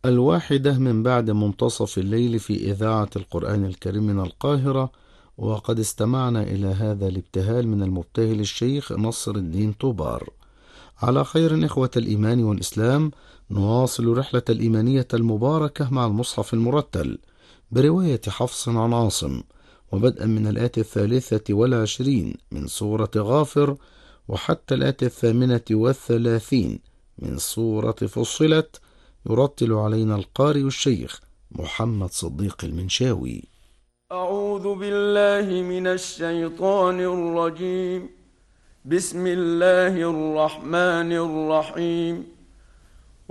1 من بعد منتصف الليل في إذاعة القرآن الكريم من القاهرة. وقد استمعنا إلى هذا الابتهال من المبتهل الشيخ نصر الدين طوبار. على خير إخوة الإيمان والإسلام، نواصل رحلة الإيمانية المباركة مع المصحف المرتل برواية حفص عن عاصم، وبدءا من الآية 23 من سورة غافر وحتى الآية 38 من سورة فصلت. يرتل علينا القارئ الشيخ محمد صديق المنشاوي. أعوذ بالله من الشيطان الرجيم. بسم الله الرحمن الرحيم.